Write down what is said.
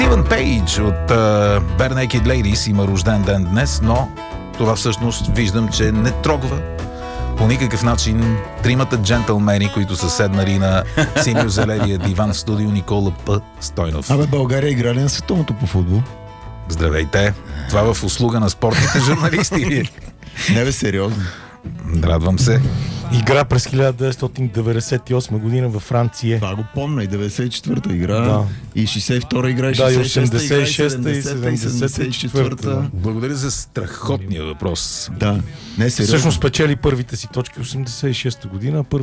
Стивън Пейдж от Bare Naked Ladies има рожден ден днес, но това всъщност виждам, че не трогва по никакъв начин тримата джентълмени, които са седнали на синьо-зеления диван в студио Никола П. Стойнов. Абе, България играли на световното по футбол? Здравейте! Това в услуга на спортните журналисти. Не бе, сериозно. Радвам се. Игра през 1998 година във Франция. Това го помня, и 94-та игра, да. И 62-та игра, и 86-та, и 74-та. Благодаря за страхотния въпрос. Да, не сериозно. Всъщност печели първите си точки 86-та година,